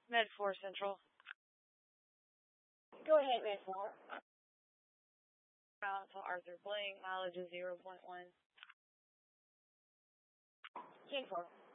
Med 4 Central. Go ahead, Med 4. Alpha Arthur Blank, mileage is 0.1. 10-4.